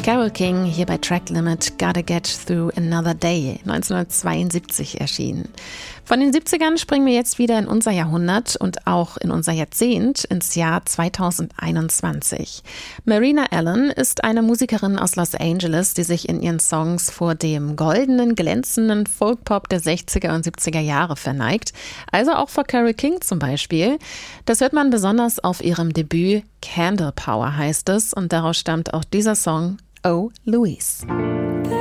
Carole King hier bei Track Limit, Gotta Get Through Another Day, 1972 erschienen. Von den 70ern springen wir jetzt wieder in unser Jahrhundert und auch in unser Jahrzehnt, ins Jahr 2021. Marina Allen ist eine Musikerin aus Los Angeles, die sich in ihren Songs vor dem goldenen, glänzenden Folkpop der 60er und 70er Jahre verneigt. Also auch vor Carole King zum Beispiel. Das hört man besonders auf ihrem Debüt Candle Power heißt es und daraus stammt auch dieser Song Oh Louise.